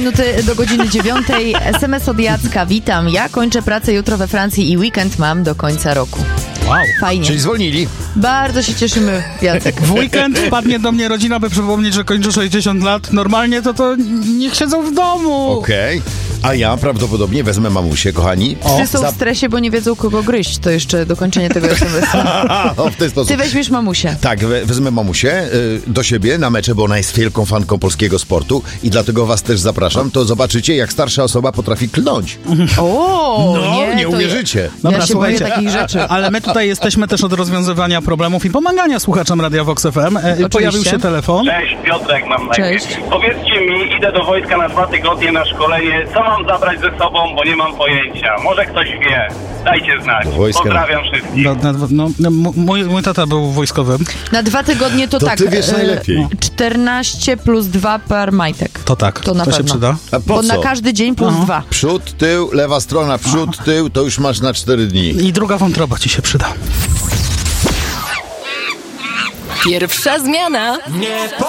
Minuty do godziny 9. SMS od Jacka. Witam. Ja kończę pracę jutro we Francji i weekend mam do końca roku. Wow. Fajnie. Czyli zwolnili. Bardzo się cieszymy, Jacek. W weekend wpadnie do mnie rodzina, by przypomnieć, że kończę 60 lat. Normalnie to niech siedzą w domu. Okej. A ja prawdopodobnie wezmę mamusię, kochani. Wszyscy są w stresie, bo nie wiedzą, kogo gryźć. To jeszcze dokończenie tego SMS-u. W ten sposób. Ty weźmiesz mamusię. Tak, wezmę mamusię do siebie na mecze, bo ona jest wielką fanką polskiego sportu i dlatego was też zapraszam. To zobaczycie, jak starsza osoba potrafi klnąć. O, Nie uwierzycie. Dobra, ja się boję słuchajcie, takich rzeczy. ale my tutaj jesteśmy też od rozwiązywania problemów i pomagania słuchaczom Radia Vox FM. Pojawił się telefon. Cześć, Piotrek mam na imię. Cześć. Powiedzcie mi, idę do wojska na 2 tygodnie na szkolenie. Co mam zabrać ze sobą, bo nie mam pojęcia. Może ktoś wie. Dajcie znać. Wojska. Pozdrawiam wszystkich. Mój tata był wojskowym. Na 2 tygodnie to tak. ty wiesz najlepiej. 14 plus 2 per majtek. To tak, To na to się pewno. przyda. A po Bo co? na każdy dzień plus 2. Przód, tył, lewa strona, przód, tył, to już masz na 4 dni. I druga wątroba ci się przyda. Pierwsza zmiana. Nie